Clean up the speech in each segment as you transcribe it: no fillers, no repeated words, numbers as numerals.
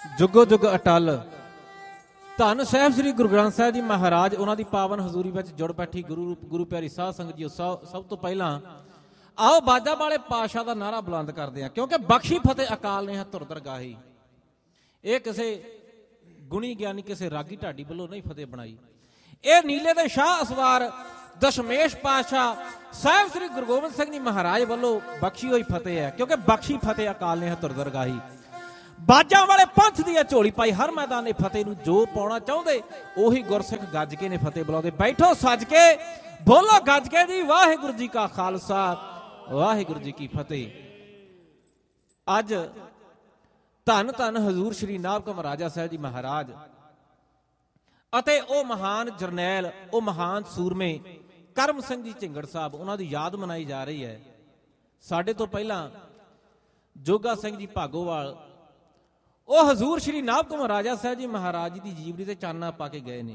जुगो जुग अटल। धन साहिब श्री गुरु ग्रंथ साहिब जी महाराज उन्होंने पावन हजूरी में जुड़ बैठी गुरु प्यारी साध संगत जी। सब तो पहला आओ बाजा वाले पातशाह का नारा बुलंद करते हैं, क्योंकि बख्शी फतेह अकाल ने धुर दरगाही। ये किसी गुणी ज्ञानी किसी रागी ढाडी वालों नहीं फतेह बनाई, ये नीले दे शाह असवार दशमेश पातशाह साहिब श्री गुरु गोबिंद सिंह जी महाराज वालों बख्शी हुई फतेह है, क्योंकि बख्शी फतेह अकाल ने धुर दरगाही। बाजा वाले पंथ दी झोली पाई हर मैदान फतेह नूं जो पाउणा चाहुंदे उही गुरसिख गज के ने फतेह बुलाउंदे। बैठो सज के बोलो गज के जी वाहिगुरू जी का खालसा वाहिगुरू जी की फतेह। अज धन धन हजूर श्री नाभकम राजा साहिब जी महाराज अते ओ महान जरनैल ओ महान सूरमे करम सिंह जी झिंगड़ साहब उन्हां दी याद मनाई जा रही है। साडे तो पहला जोगा सिंह जी भागोवाल ਉਹ हजूर श्री नाभकम राजा साहब जी महाराज जी की जीवनी ते चानना पा के गए ने।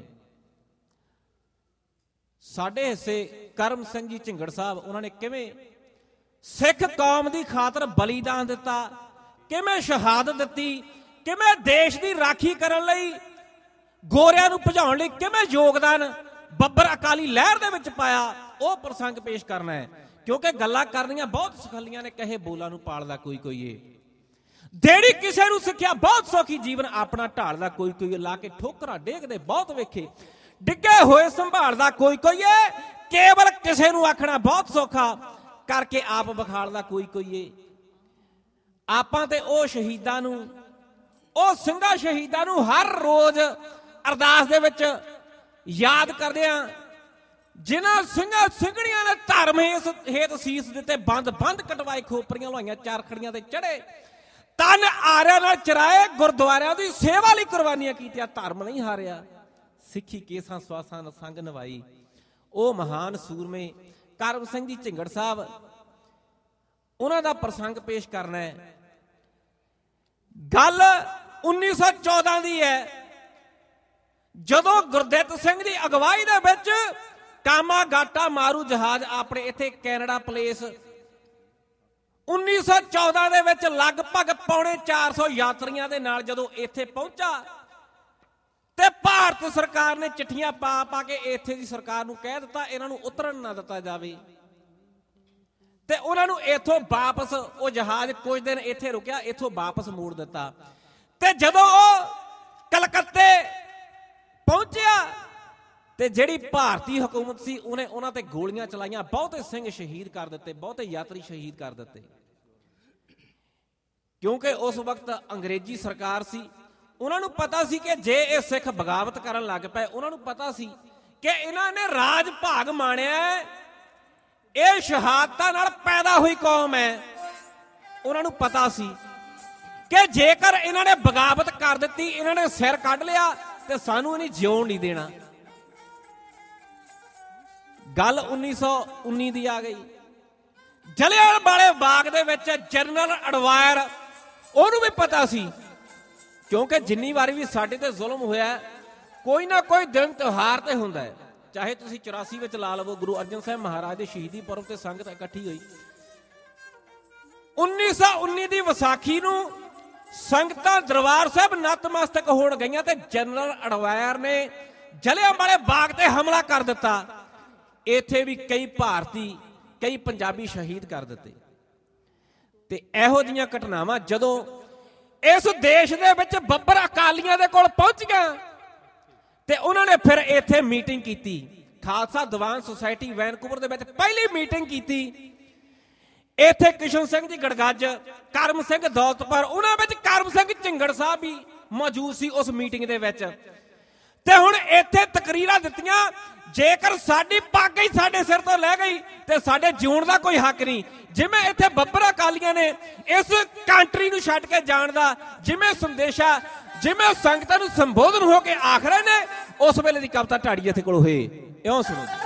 साडे हिस्से करम सिंह जी झिंगड़ साहब उन्होंने किवें सिख कौम की खातर बलिदान दिता, किवें शहादत दी, किवें देश की राखी करन लई गोरियां नूं भजाउण लई किवें योगदान बब्बर अकाली लहर दे विच पाया, वो प्रसंग पेश करना है। क्योंकि गल्लां करनियां बहुत सखलियां ने, कहे बोलां नूं पालदा कोई कोई है, देड़ी किसी नूं सिक्ख्या बहुत सौखी, जीवन अपना ढालदा कोई कोई, ला के ठोकरां डेगदे बहुत वेखे, डिगे होए संभालदा कोई कोई है, केवल किसी नूं आखना बहुत सौखा करके आप विखालदा कोई कोई है। आपां ते ओ शहीदां नूं ओ ਸਿੰਘਾਂ शहीदां नूं हर रोज अरदास दे विच याद करदे आ, जिन्हां ਸਿੰਘਾਂ ਸਿੰਘਣੀਆਂ ने धर्म हेत सीस दिते, बंद बंद कटवाए, खोपरियां लुआईਆਂ, चारखड़ियां ते चढ़े, तन आरिया नाल चराए, गुरुद्वारियां दी सेवा लई कुर्बानियां कीतियां, धर्म नहीं हारिया, सिੱਖੀ केसां स्वासां संग निभाई। ਉਹ महान सूरमे करम सिंह जी झिंगड़ साहब उन्हां दा प्रसंग पेश करना है। गल 1914 दी है, जदों गुरदित सिंह दी अगवाई दे विच कामागाटा मारू जहाज अपने इत्थे कैनेडा प्लेस 1914 ਦੇ ਵਿੱਚ ਲਗਭਗ ਪੌਣੇ 400 ਯਾਤਰੀਆਂ ਦੇ ਨਾਲ ਜਦੋਂ ਇੱਥੇ ਪਹੁੰਚਾ ਤੇ ਭਾਰਤ ਸਰਕਾਰ ਨੇ ਚਿੱਠੀਆਂ ਪਾ ਕੇ ਇੱਥੇ ਦੀ ਸਰਕਾਰ ਨੂੰ ਕਹਿ ਦਿੱਤਾ ਇਹਨਾਂ ਨੂੰ ਉਤਰਨ ਨਾ ਦਿੱਤਾ ਜਾਵੇ, ਤੇ ਉਹਨਾਂ ਨੂੰ ਇੱਥੋਂ ਵਾਪਸ ਉਹ ਜਹਾਜ਼ ਕੁਝ ਦਿਨ ਇੱਥੇ ਰੁਕਿਆ, ਇੱਥੋਂ ਵਾਪਸ ਮੋੜ ਦਿੱਤਾ। ਤੇ ਜਦੋਂ ਉਹ ਕਲਕੱਤੇ ਪਹੁੰਚਿਆ ਤੇ ਜਿਹੜੀ ਭਾਰਤੀ ਹਕੂਮਤ ਸੀ ਉਹਨੇ ਉਹਨਾਂ ਤੇ ਗੋਲੀਆਂ ਚਲਾਈਆਂ, ਬਹੁਤੇ ਸਿੰਘ ਸ਼ਹੀਦ ਕਰ ਦਿੱਤੇ, ਬਹੁਤੇ ਯਾਤਰੀ ਸ਼ਹੀਦ ਕਰ ਦਿੱਤੇ। क्योंकि उस वक्त अंग्रेजी सरकार सी, उन्होंने पता सी कि जे ये सिख बगावत करन लग पे, उन्होंने पता सी कि इन्होंने राज भाग माणिया है, ये शहादतां नाल पैदा हुई कौम है। उन्होंने पता सी कि जेकर इन्होंने बगावत कर दी, इन्होंने सिर कढ़ लिया तो सानू इन्हें जिउण नहीं देना। गल 1919 दी आ गई। जलियांवाले बाग दे विच जनरल अडवायर ਉਹਨੂੰ भी पता सी, क्योंकि जिन्नी वारी भी साडे ते जुल्म होया कोई ना कोई दिन त्योहार ते हुंदा है, चाहे तुसीं 84 विच ला लवो, गुरु अर्जन साहिब महाराज दे शहीदी पुरब ते संगत इकट्ठी हुई। 1919 दी विसाखी नूं संगतां दरबार साहिब नतमस्तक होण गईयां ते जनरल अडवायर ने जलियांवाले बाग ते हमला कर दिता। इत्थे भी कई भारती कई पंजाबी शहीद कर दिते। ते इहो जिहियां घटनावां जदों इस देश दे विच बब्बर अकालियां दे कोल पहुंचियां ते उन्हां ने फिर इत्थे मीटिंग कीती, खालसा दीवान सोसाइटी वैनकूवर दे विच पहली मीटिंग कीती। इत्थे किशन सिंह जी गड़गज, करम सिंह दौलतपुर, उन्हां विच करम सिंह झिंगड़ साहब भी मौजूद सी उस मीटिंग दे विच। ते हुण इत्थे तकरीरां दित्तियां, जेकर साडी पग ही साडे सिर तो लै गई ते साडे जीउण दा कोई हक नहीं। जिवें इत्थे बब्बर अकालियां ने इस कंट्री नूं छड्ड के जाण दा जिवें संदेशा, जिवें संगतां नूं संबोधन हो के आख रहे ने, उस वेले दी कविता ढाड़ी इत्थे कोल होए, इउं सुणो।